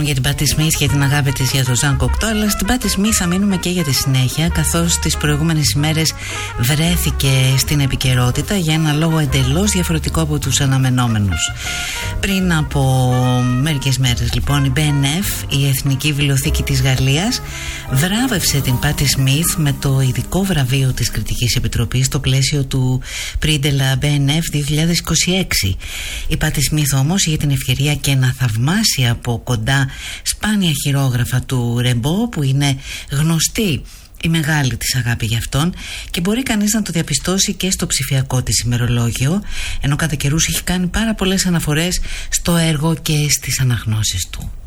για την Πάτη Σμιθ και την αγάπη της για τον Ζαν Κοκτό, αλλά στην Πάτη Σμιθ θα μείνουμε και για τη συνέχεια, καθώς τις προηγούμενες ημέρες βρέθηκε στην επικαιρότητα για ένα λόγο εντελώς διαφορετικό από τους αναμενόμενους. Πριν από μερικές μέρες λοιπόν η BNF, η Εθνική Βιβλιοθήκη της Γαλλίας, βράβευσε την Πάτη Σμιθ με το ειδικό βραβείο της Κριτικής Επιτροπής στο πλαίσιο του Prix de la BNF 2026. Η Πάτη Σμιθ όμως είχε την ευκαιρία και να θαυμάσει από κοντά σπάνια χειρόγραφα του Ρεμπό, που είναι γνωστή η μεγάλη της αγάπη για αυτόν, και μπορεί κανείς να το διαπιστώσει και στο ψηφιακό της ημερολόγιο, ενώ κατά καιρούς έχει κάνει πάρα πολλές αναφορές στο έργο και στις αναγνώσεις του.